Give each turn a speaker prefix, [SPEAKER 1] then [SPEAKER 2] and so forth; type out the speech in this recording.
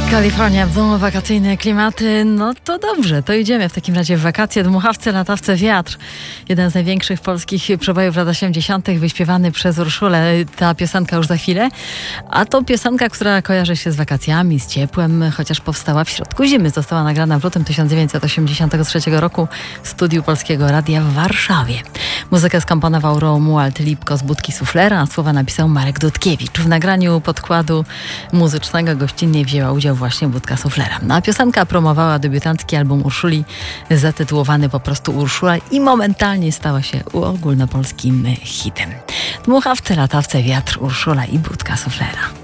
[SPEAKER 1] Kalifornia w domu, wakacyjne klimaty, no to dobrze, to idziemy w takim razie w wakacje. Dmuchawce, latawce, wiatr. Jeden z największych polskich przebojów lat 80. wyśpiewany przez Urszulę. Ta piosenka już za chwilę. A to piosenka, która kojarzy się z wakacjami, z ciepłem, chociaż powstała w środku zimy. Została nagrana w lutym 1983 roku w studiu Polskiego Radia w Warszawie. Muzykę skomponował Romuald Lipko z Budki Suflera, a słowa napisał Marek Dudkiewicz. W nagraniu podkładu muzycznego gościnnie wzięła udział właśnie Budka Suflera. A piosenka promowała debiutancki album Urszuli zatytułowany po prostu Urszula i momentalnie stała się ogólnopolskim hitem. Dmuchawce, latawce, wiatr, Urszula i Budka Suflera.